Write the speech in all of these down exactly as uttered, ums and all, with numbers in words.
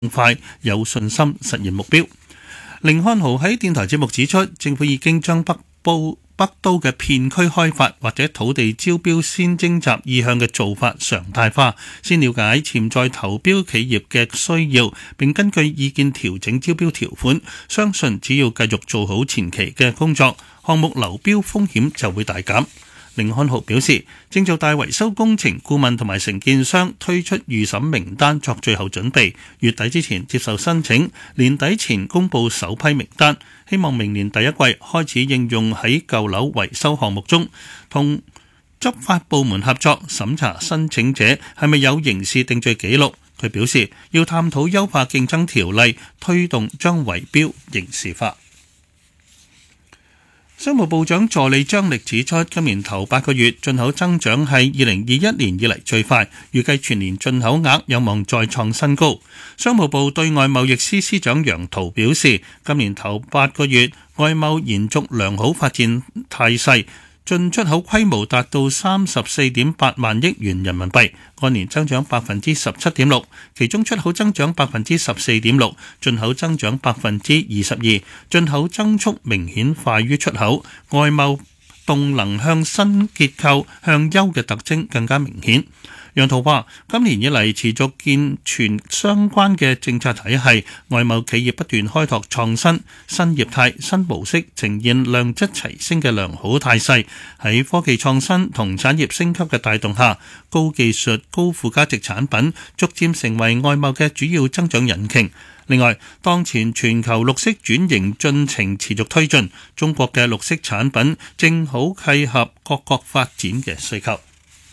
快有信心實現目標。甯漢豪喺電台節目指出，政府已經將北部北都嘅片區開發或者土地招標先徵集意向嘅做法常態化，先了解潛在投標企業嘅需要，並根據意見調整招標條款。相信只要繼續做好前期嘅工作，項目流標風險就會大減。甯漢豪表示，正做大維修工程顧問同埋承建商推出預審名單作最後準備，月底之前接受申請，年底前公佈首批名單，希望明年第一季開始應用喺舊樓維修項目中，同執法部門合作審查申請者係咪有刑事定罪記錄。佢表示要探討優化競爭條例，推動將圍標刑事化。商務部長助理張力指出，今年頭八個月進口增長係二零二一年以嚟最快，預計全年進口額有望再創新高。商務部對外貿易司司長楊濤表示，今年頭八個月外貿延續良好發展態勢，進出口規模達到三十四點八萬億元人民幣，按年增長百分之十七點六，其中出口增長百分之十四點六，進口增長百分之二十二，進口增速明顯快於出口，外貿動能向新結構向優嘅特徵更加明顯。楊濤話：今年以嚟持續健全相關嘅政策體系，外貿企業不斷開拓創新、新業態、新模式，呈現量質齊升嘅良好態勢。喺科技創新同產業升級嘅帶動下，高技術、高附加值產品逐漸成為外貿嘅主要增長引擎。另外，當前全球綠色轉型進程持續推進，中國嘅綠色產品正好契合各國發展嘅需求。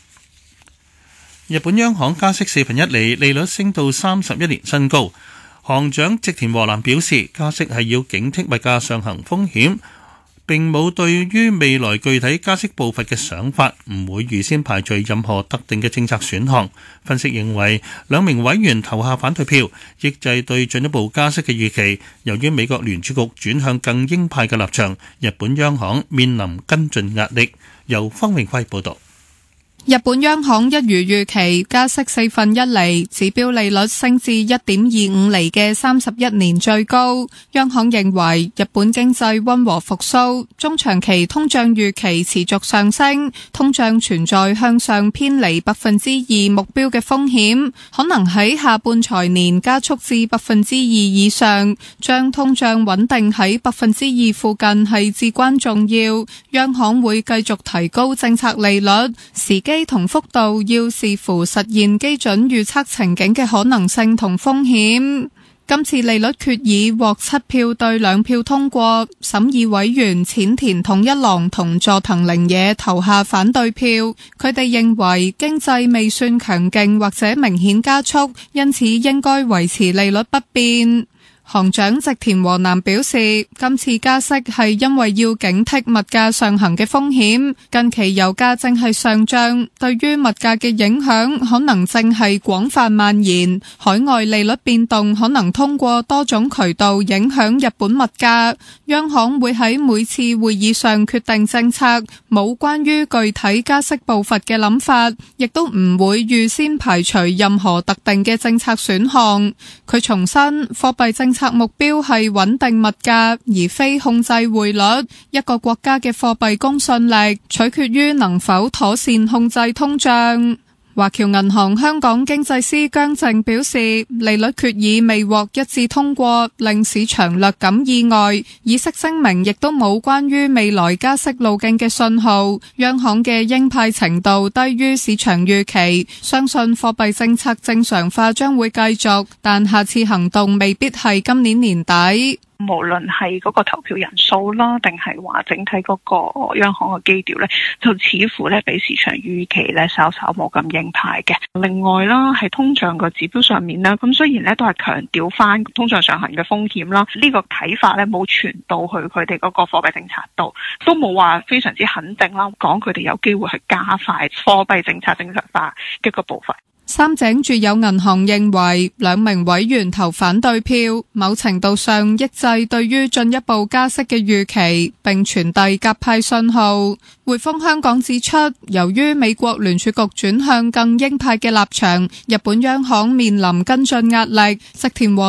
日本央行加息四分一厘，利率升到三十一年新高。行長植田和男表示，加息係要警惕物價上行風險，並冇對於未來具體加息步伐嘅想法，唔會預先排除任何特定嘅政策選項。分析認為，兩名委員投下反對票，抑制對進一步加息嘅預期。由於美國聯儲局轉向更鷹派嘅立場，日本央行面臨跟進壓力。由方永輝報導。 日本央行一如預期加息四分一厘，指標利率升至一點二五厘嘅三十一年最高。央行認為日本經濟溫和復甦，中長期通脹預期持續上升，通脹存在向上偏離百分之二目標嘅風險，可能喺下半財年加速至百分之二以上，將通脹穩定喺百分之二附近係至關重要。央行會繼續提高政策利率，時機同幅度要視乎實現基準預測情景嘅可能性同風險。今次利率決議獲七票對兩票通過，審議委員淺田統一郎同佐藤翎野投下反對票。佢哋認為經濟未算強勁或者明顯加速，因此應該維持利率不變。行長植田和男表示，今次加息係因為要警惕物價上行嘅風險，近期油價正係上漲，對於物價嘅影響可能正係廣泛蔓延，海外利率變動可能通過多種渠道影響日本物價，央行會喺每次會議上決定政策，冇關於具體加息步伐嘅諗法，亦都唔會預先排除任何特定嘅政策選項。佢重申，貨幣政策目標係穩定物價，而非控制匯率。一個國家嘅貨幣公信力取決於能否妥善控制通脹。華僑銀行香港經濟師姜正表示，利率決議未獲一致通過，令市場略感意外。議息聲明亦都冇關於未來加息路徑嘅信號。央行嘅鷹派程度低於市場預期，相信貨幣政策正常化將會繼續，但下次行動未必係今年年底。 無論係嗰個投票人數啦，定係話整體嗰個央行嘅基調咧，就似乎咧比市場預期咧稍稍冇咁鷹派嘅。另外啦，係通脹個指標上面啦，咁雖然咧都係強調翻通脹上行嘅風險啦，呢個睇法咧冇傳到去佢哋嗰個貨幣政策度，都冇話非常之肯定啦，講佢哋有機會去加快貨幣政策正常化嘅一個步伐。 三井住友銀行認為兩名委員投反對票，某程度上抑制對於進一步加息嘅預期，並傳遞鴿派信號。匯豐香港指出，由於美國聯儲局轉向更鷹派嘅立場，日本央行面臨跟進壓力。植田和